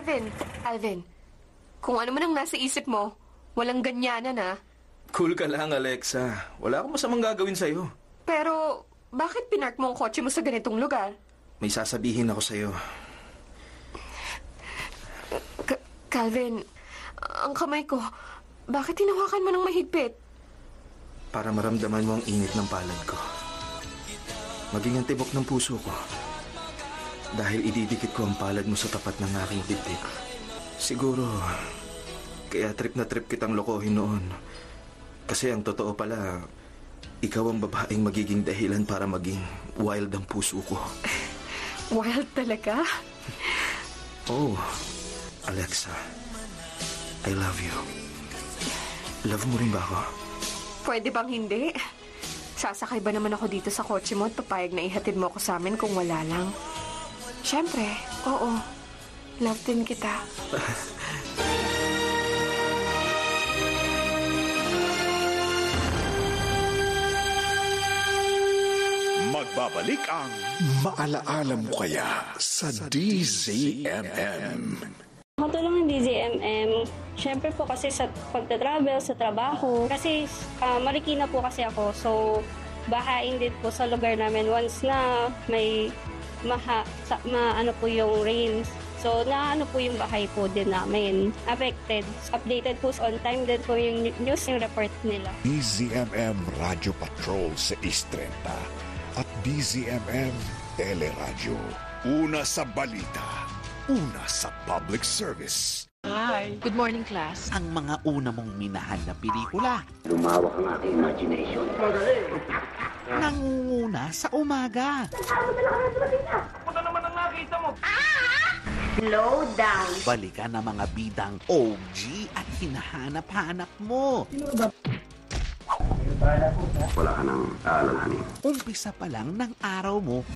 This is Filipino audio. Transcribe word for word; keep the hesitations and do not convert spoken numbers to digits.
Alvin, Alvin, kung ano man ang nasa isip mo, walang ganyanan ah. Cool ka lang, Alexa. Wala akong masamang gagawin sa'yo. Pero, bakit pinark mo ang kotse mo sa ganitong lugar? May sasabihin ako sa'yo. Ka- Calvin, ang kamay ko, bakit hinawakan mo ng mahigpit? Para maramdaman mo ang init ng palad ko. Maging ang tibok ng puso ko. Dahil ididikit ko ang palad mo sa tapat ng aking dibdib. Siguro, kaya trip na trip kitang lokohin noon. Kasi ang totoo pala, ikaw ang babaeng magiging dahilan para maging wild ang puso ko. Wild talaga? Oh, Alexa, I love you. Love mo rin ba ako? Pwede bang hindi? Sasakay ba naman ako dito sa kotse mo at papayag na ihatid mo ako sa amin kung wala lang? Siyempre, oo. Love din kita. Magbabalik ang Maalaala Mo Kaya sa D Z M M. Matulong ng D Z M M, syempre po kasi sa pagta-travel, sa trabaho, kasi uh, Marikina po kasi ako, so bahain din po sa lugar namin once na may maha, sa, ma, ano po yung rains. So, na ano po yung bahay po din namin. Affected. Updated po on time din po yung news yung report nila. D Z M M Radio Patrol sa East thirty at D Z M M Teleradyo. Una sa balita. Una sa public service. Hi. Good morning, class. Ang mga una mong minahal na pelikula. Lumawak ang aking imagination. Magaling! Nangunguna sa umaga. Punta naman ang nakita mo! Slow down. Balikan ang mga bidang O G at hinahanap-hanap mo. Wala ka nang aalalahanin. Umpisa pa lang ng araw mo,